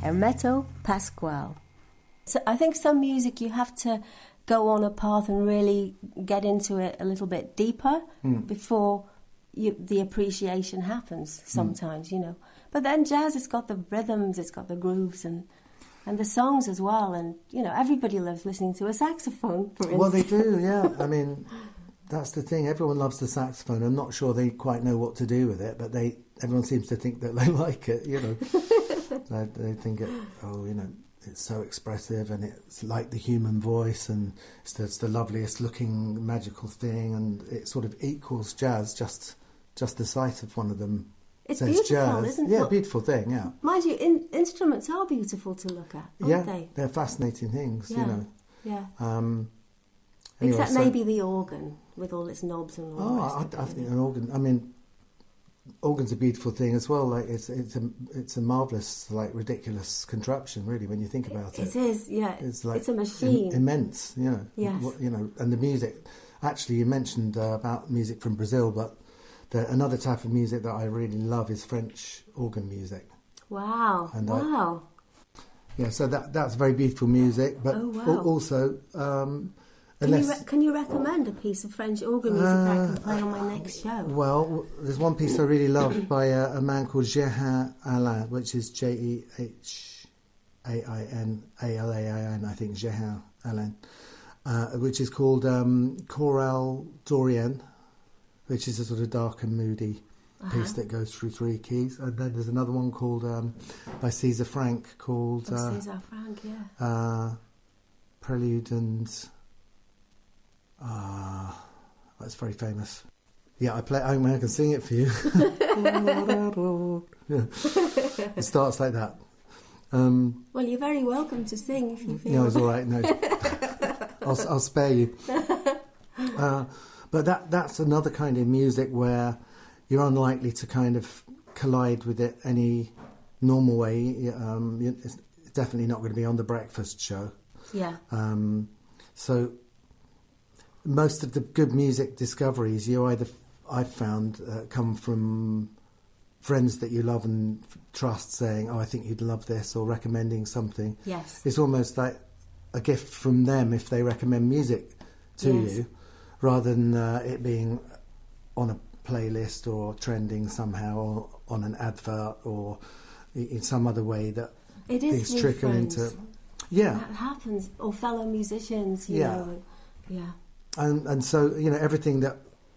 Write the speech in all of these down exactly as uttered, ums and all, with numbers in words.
Hermeto Pascoal. So I think some music you have to go on a path and really get into it a little bit deeper mm. before you, the appreciation happens sometimes, mm. you know. But then jazz, it's got the rhythms, it's got the grooves and and the songs as well. And, you know, everybody loves listening to a saxophone, for instance. Well, they do, yeah. I mean, that's the thing. Everyone loves the saxophone. I'm not sure they quite know what to do with it, but they everyone seems to think that they like it, you know. they, they think, it, oh, you know, it's so expressive and it's like the human voice and it's the, it's the loveliest looking magical thing and it sort of equals jazz, just just the sight of one of them. It's says beautiful, jazz. isn't it? Yeah, well, beautiful thing, yeah. Mind you, in, instruments are beautiful to look at, aren't yeah, they? They're fascinating things, yeah. you know. Yeah. Um, anyway, Except so, maybe the organ with all its knobs and all oh, the rest I, of it, I think an organ, I mean, organ's a beautiful thing as well. Like it's it's a it's a marvellous, like ridiculous contraption, really, when you think about it. It is, yeah. It's like it's a machine. Im- immense, you know. Yes. What, you know, and the music. Actually, you mentioned uh, about music from Brazil, but the, another type of music that I really love is French organ music. Wow! And wow! I, yeah, so that that's very beautiful music, but oh, wow. al- also. Um, Can you, re- can you recommend a piece of French organ music uh, that I can play on my next show? Well, there's one piece I really love by a, a man called Jehan Alain, which is J E H A I N A L A I N, I think, Jehan Alain, uh, which is called um, Chorale Dorian, which is a sort of dark and moody uh-huh. piece that goes through three keys. And then there's another one called um, by César Franck called... Oh, uh, César Franck, yeah. Uh, Prelude and... Ah, uh, that's very famous. Yeah, I play. I mean, I can sing it for you. yeah. It starts like that. Um, well, you're very welcome to sing if you feel. No, it's all right. No, I'll, I'll spare you. Uh, but that that's another kind of music where you're unlikely to kind of collide with it any normal way. Um, it's definitely not going to be on the breakfast show. Yeah. Um, so. Most of the good music discoveries you either, I've found, uh, come from friends that you love and trust saying, oh, I think you'd love this, or recommending something. Yes. It's almost like a gift from them if they recommend music to yes. you, rather than uh, it being on a playlist or trending somehow or on an advert or in some other way that it is things trickle friends. into... Yeah. That happens. Or fellow musicians, you yeah. know. Yeah. And and so, you know, everything that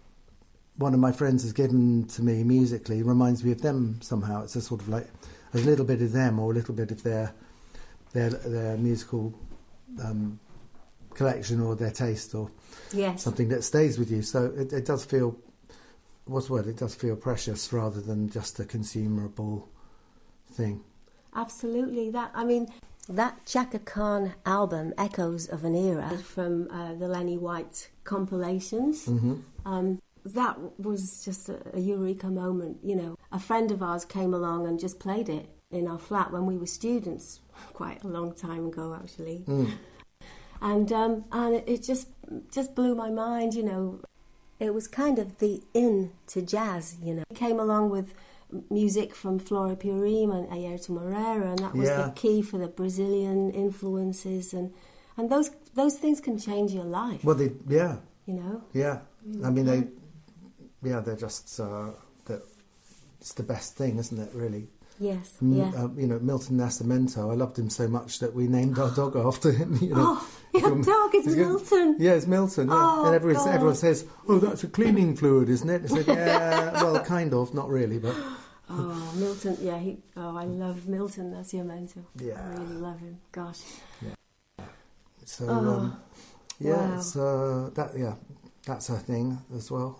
one of my friends has given to me musically reminds me of them somehow. It's a sort of like a little bit of them or a little bit of their their their musical um, collection or their taste or yes. something that stays with you. So it, it does feel, what's the word? It does feel precious rather than just a consumable thing. Absolutely. That, I mean... That Chaka Khan album, Echoes of an Era, from uh, the Lenny White compilations, mm-hmm. um, that was just a, a eureka moment. You know, a friend of ours came along and just played it in our flat when we were students, quite a long time ago, actually. Mm. And um, and it, it just just blew my mind, you know. It was kind of the in to jazz, you know. It came along with... music from Flora Purim and Ayrton Moreira, and that was yeah. the key for the Brazilian influences, and and those those things can change your life. Well, they yeah, you know, yeah. I mean, they yeah, they're just uh, they're, it's the best thing, isn't it? Really. Yes. M- yeah. Uh, you know, Milton Nascimento. I loved him so much that we named our dog after him. You know. Oh, your dog is Milton. Yeah, it's Milton. Yeah. Oh, and everyone, God. everyone says, "Oh, that's a cleaning fluid, isn't it?" I said, "Yeah, well, kind of, not really, but." Oh, Milton, yeah, he, oh, I love Milton Nascimento. Yeah. I really love him, gosh. Yeah. So, oh, um, yeah, wow. it's, uh, that, yeah, that's a thing as well.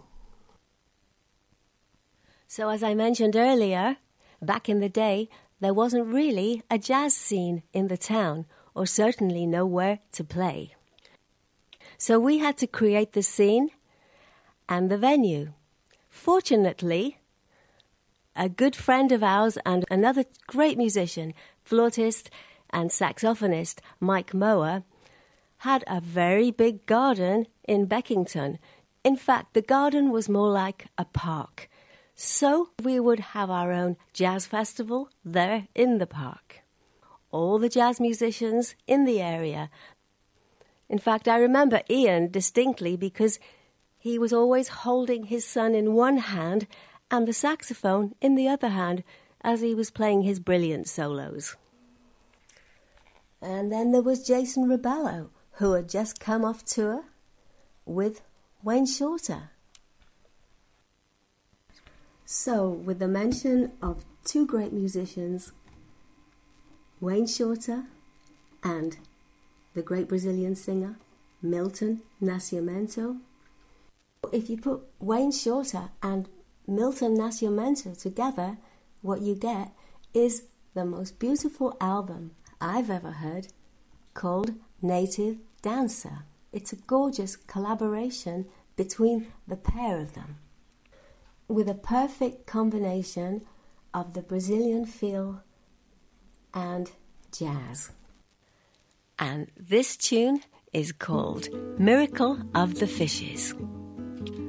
So, as I mentioned earlier, back in the day, there wasn't really a jazz scene in the town, or certainly nowhere to play. So we had to create the scene and the venue. Fortunately, a good friend of ours and another great musician, flautist and saxophonist Mike Mower, had a very big garden in Beckington. In fact, the garden was more like a park. So we would have our own jazz festival there in the park. all the jazz musicians in the area. In fact, I remember Ian distinctly because he was always holding his son in one hand and the saxophone in the other hand as he was playing his brilliant solos. And then there was Jason Rebello, who had just come off tour with Wayne Shorter. So, with the mention of two great musicians, Wayne Shorter and the great Brazilian singer Milton Nascimento, if you put Wayne Shorter and Milton Nascimento together, what you get is the most beautiful album I've ever heard, called Native Dancer. It's a gorgeous collaboration between the pair of them, with a perfect combination of the Brazilian feel and jazz. And this tune is called Miracle of the Fishes.